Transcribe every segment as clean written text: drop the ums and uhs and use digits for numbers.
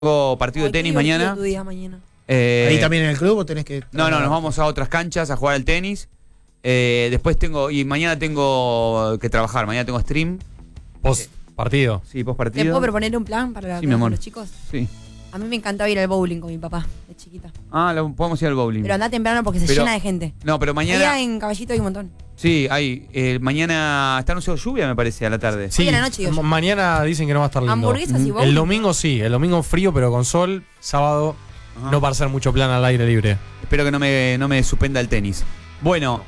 Tengo partido de tenis mañana. Tu día mañana. ¿Ahí también en el club o tenés que...? No, nos vamos a otras canchas a jugar al tenis. Después mañana tengo que trabajar, mañana tengo stream. ¿Post partido? Sí, post partido. ¿Te puedo proponer un plan para Sí, mi amor. los chicos? Sí. A mí me encantaba ir al bowling con mi papá, de chiquita. Podemos ir al bowling. Pero anda temprano porque se llena de gente. No, pero mañana... Allá en Caballito hay un montón. Sí, hay. Mañana está anunciado lluvia, me parece, a la tarde. Sí, Hoy a la noche, digo yo. mañana dicen que no va a estar lindo. Hamburguesas y bowling. El domingo sí, el domingo frío pero con sol. Sábado no va a ser mucho plan al aire libre. Espero que no me suspenda el tenis. Bueno,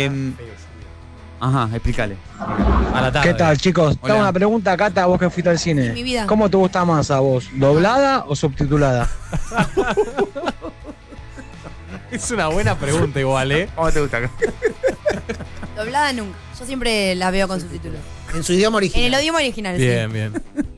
explícale. A la tarde. ¿Qué tal, chicos? Hola. Tengo una pregunta, Cata, vos que fuiste al cine. Mi vida. ¿Cómo te gusta más a vos? ¿Doblada o subtitulada? Es una buena pregunta igual, ¿eh? ¿Cómo te gusta? Doblada nunca. Yo siempre la veo con subtítulos. En su idioma En original. el idioma original, Bien, sí. bien.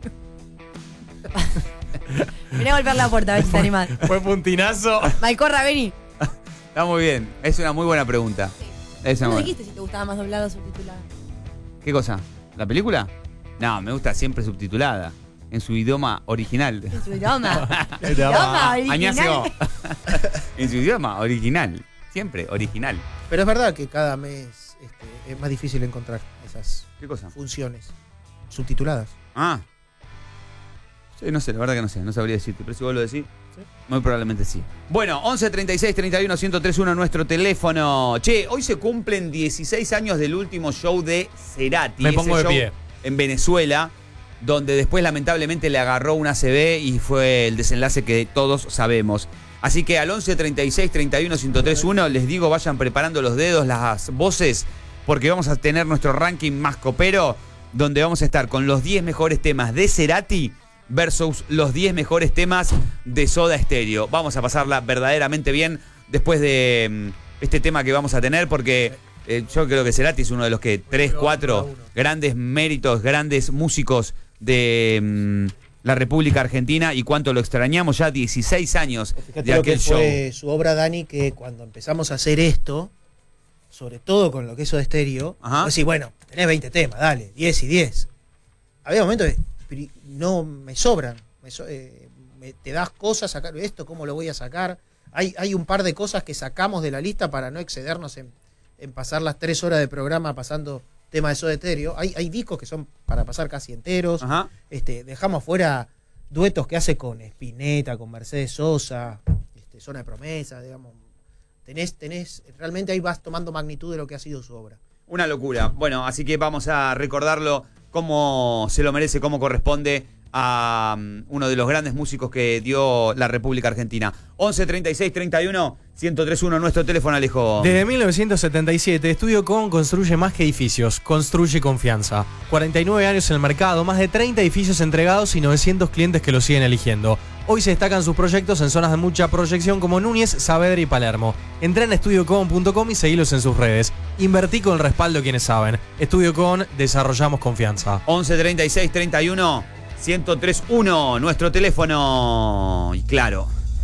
Vení a golpear la puerta, a ver si te animás. Fue puntinazo. Malcorra, vení. Está muy bien. Es una muy buena pregunta. Es una ¿No buena- dijiste si te gustaba más doblada o subtitulada? ¿Qué cosa? ¿La película? No, me gusta siempre subtitulada. En su idioma original. En su idioma. Idioma Añasio. original. En su idioma original. Siempre original. Pero es verdad que cada mes es más difícil encontrar esas ¿Qué cosa? funciones subtituladas. Ah. Sí, no sé, la verdad que no sé. No sabría decirte. Pero si vos lo decís, ¿Sí? muy probablemente sí. Bueno, 11 36 31 1031 nuestro teléfono. Che, hoy se cumplen 16 años del último show de Cerati. Me Ese pongo de show pie. En Venezuela, donde después lamentablemente le agarró una ACV y fue el desenlace que todos sabemos. Así que al 11 36 31 1031 les digo, vayan preparando los dedos, las voces, porque vamos a tener nuestro ranking más copero, donde vamos a estar con los 10 mejores temas de Cerati versus los 10 mejores temas de Soda Stereo. Vamos a pasarla verdaderamente bien después de este tema que vamos a tener, porque yo creo que Cerati es uno de los que 3, 4 grandes méritos, grandes músicos de la República Argentina, y cuánto lo extrañamos, ya 16 años Fíjate de lo que aquel show. fue su obra, Dani, que cuando empezamos a hacer esto, sobre todo con lo que es Soda Stereo, Ajá. vos decís, bueno, tenés 20 temas, dale, 10 y 10. Había momentos de, pero no me sobran, te das cosas, sacar esto, ¿cómo lo voy a sacar? Hay un par de cosas que sacamos de la lista para no excedernos en pasar las 3 horas de programa pasando temas de Soda Stereo. Hay discos que son para pasar casi enteros. Ajá. Dejamos fuera duetos que hace con Spinetta, con Mercedes Sosa, Zona de Promesa, digamos. Realmente ahí vas tomando magnitud de lo que ha sido su obra. Una locura. Bueno, así que vamos a recordarlo como se lo merece, como corresponde a uno de los grandes músicos que dio la República Argentina. 11 36 31 1031 nuestro teléfono, Alejo. Desde 1977, Estudio Con construye más que edificios, construye confianza. 49 años en el mercado, más de 30 edificios entregados y 900 clientes que lo siguen eligiendo. Hoy se destacan sus proyectos en zonas de mucha proyección como Núñez, Saavedra y Palermo. Entrá en estudiocon.com y seguilos en sus redes. Invertí con el respaldo de quienes saben. Estudio Con, desarrollamos confianza. 11 36 31 1031 nuestro teléfono. Y claro,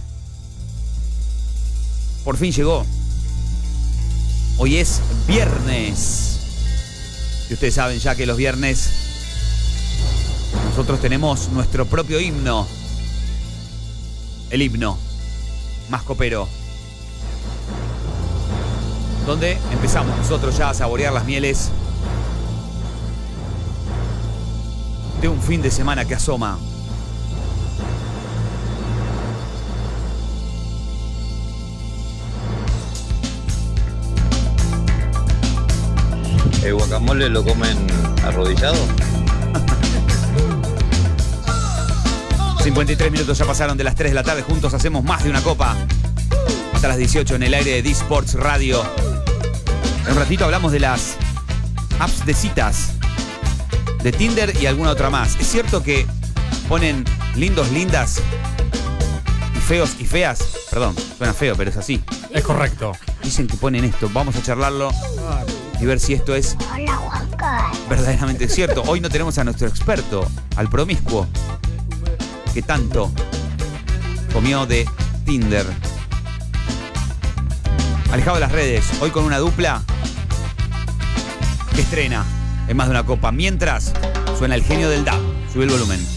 por fin llegó. Hoy es viernes. Y ustedes saben ya que los viernes nosotros tenemos nuestro propio himno. El himno más copero, donde empezamos nosotros ya a saborear las mieles de un fin de semana que asoma. ¿El guacamole lo comen arrodillado? 53 minutos ya pasaron de las 3 de la tarde. Juntos hacemos más de una copa. Hasta las 18 en el aire de D-Sports Radio. En un ratito hablamos de las apps de citas, de Tinder y alguna otra más. ¿Es cierto que ponen lindos, lindas y feos y feas? Perdón, suena feo, pero es así. Es correcto. Dicen que ponen esto. Vamos a charlarlo y ver si esto es verdaderamente cierto. Hoy no tenemos a nuestro experto, al promiscuo, que tanto comió de Tinder. Alejado de las redes, hoy con una dupla que estrena en más de una copa. Mientras suena el genio del DAB. Sube el volumen.